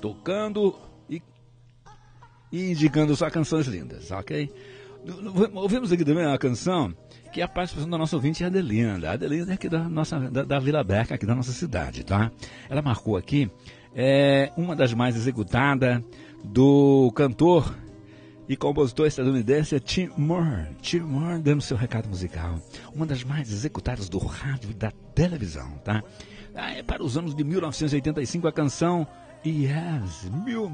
tocando e indicando só canções lindas, ok? Ouvimos aqui também uma canção que é a participação da nossa ouvinte Adelinda. A Adelinda é aqui da Vila Beca, aqui da nossa cidade, tá? Ela marcou aqui uma das mais executadas do cantor e compositor estadunidense Tim Moore. Tim Moore dando seu recado musical. Uma das mais executadas do rádio e da televisão, tá? Para os anos de 1985, a canção Yes,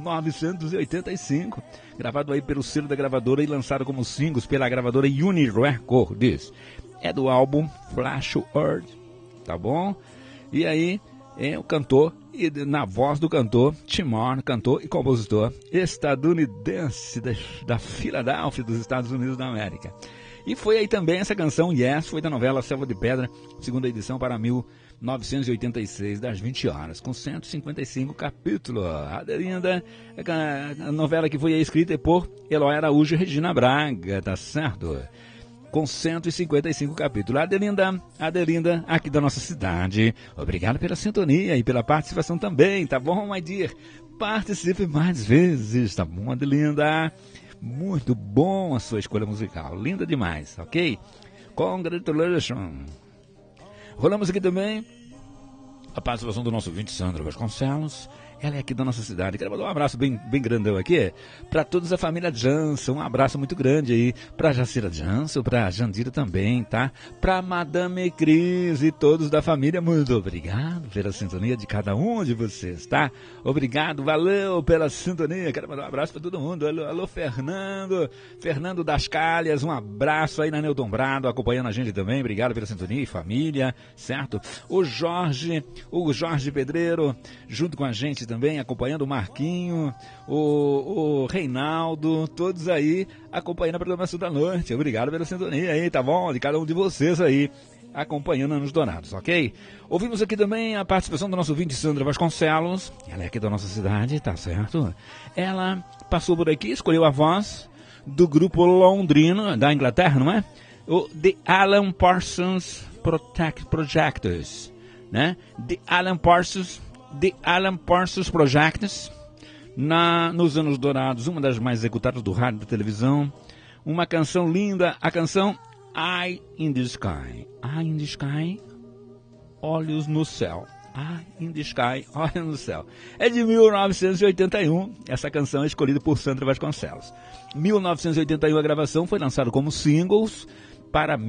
1985, gravado aí pelo selo da gravadora e lançado como singles pela gravadora Uni Records. É do álbum Flash Earth, tá bom? E aí, o cantor, e na voz do cantor, Tim Moore, cantor e compositor estadunidense da Filadélfia, dos Estados Unidos da América. E foi aí também essa canção, Yes, foi da novela Selva de Pedra, segunda edição para 1986, das 20 horas, com 155 capítulos. Adelinda, a novela que foi escrita por Eloy Araújo e Regina Braga, tá certo? Com 155 capítulos. Adelinda, aqui da nossa cidade. Obrigado pela sintonia e pela participação também, tá bom, my dear? Participe mais vezes, tá bom, Adelinda? Muito bom a sua escolha musical, linda demais, ok? Congratulations! Rolamos aqui também a participação do nosso ouvinte Sandra Vasconcelos. Ela é aqui da nossa cidade. Quero mandar um abraço bem grandão aqui para toda a família Jansen. Um abraço muito grande aí para Jacira Jansen, para Jandira também, tá? Para Madame Cris e todos da família. Muito obrigado pela sintonia de cada um de vocês, tá? Obrigado, valeu pela sintonia. Quero mandar um abraço para todo mundo. Alô, Fernando das Calhas. Um abraço aí na Newton Brado, acompanhando a gente também. Obrigado pela sintonia e família, certo? O Jorge Pedreiro, junto com a gente também, acompanhando o Marquinho, o Reinaldo, todos aí acompanhando a programação da noite. Obrigado pela sintonia aí, tá bom? De cada um de vocês aí, acompanhando Anos Dourados, ok? Ouvimos aqui também a participação do nosso ouvinte Sandra Vasconcelos. Ela é aqui da nossa cidade, tá certo? Ela passou por aqui, escolheu a voz do grupo londrino, da Inglaterra, não é? O The Alan Parsons Projectors, né? The Alan Parsons Projects, nos Anos Dourados, uma das mais executadas do rádio e da televisão. Uma canção linda, a canção Eye in the Sky. Eye in the Sky, Olhos no Céu. Eye in the Sky, Olhos no Céu. É de 1981, essa canção é escolhida por Sandra Vasconcelos. 1981 a gravação foi lançada como singles para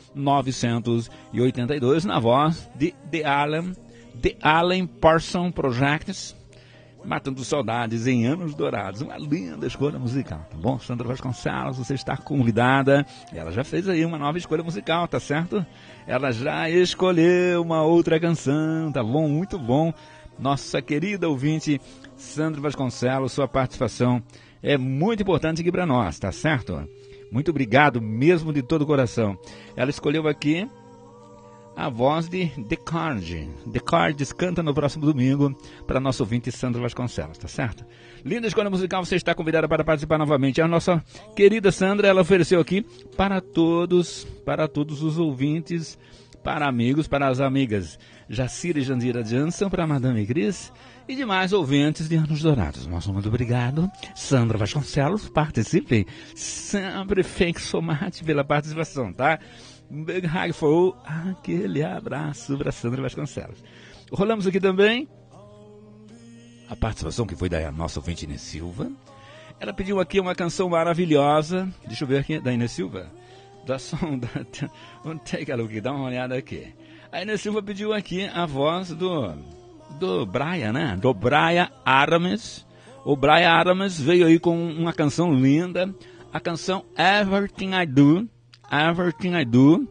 1982, na voz de The Alan Parsons Projects, matando saudades em Anos Dourados. Uma linda escolha musical, tá bom? Sandra Vasconcelos, você está convidada. Ela já fez aí uma nova escolha musical, tá certo? Ela já escolheu uma outra canção, tá bom? Muito bom. Nossa querida ouvinte Sandra Vasconcelos, sua participação é muito importante aqui para nós, tá certo? Muito obrigado mesmo de todo o coração. Ela escolheu aqui a voz de The Cards. The Cards canta no próximo domingo para nosso ouvinte Sandra Vasconcelos, tá certo? Linda escolha musical, você está convidada para participar novamente. A nossa querida Sandra, ela ofereceu aqui para todos os ouvintes, para amigos, para as amigas Jacira e Jandira Jansen, para a Madame Cris e demais ouvintes de Anos Dourados. Nosso muito obrigado. Sandra Vasconcelos, participem. Sempre thank so much pela participação, tá? Um big hug for you. Aquele abraço para Sandra Vasconcelos. Rolamos aqui também a participação que foi da nossa ouvinte Inês Silva. Ela pediu aqui uma canção maravilhosa. Deixa eu ver aqui, da Inês Silva. Vamos take a look, dá uma olhada aqui. A Inês Silva pediu aqui a voz do Brian, né? Do Brian Adams. O Brian Adams veio aí com uma canção linda. A canção Everything I Do. Everything I Do,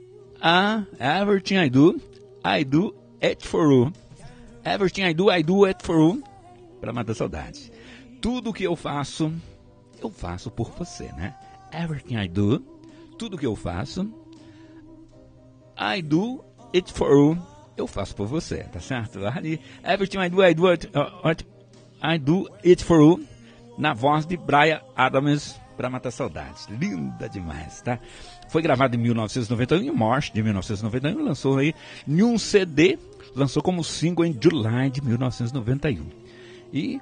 I do it for you. Everything I do it for you. Para matar saudade. Tudo que eu faço por você, né? Everything I do, tudo que eu faço, I do it for you. Eu faço por você, tá certo? Everything I do it for you. Na voz de Brian Adams, para matar saudades. Linda demais, tá? Foi gravado em 1991, em março de 1991, lançou aí em um CD, lançou como single em julho de 1991. E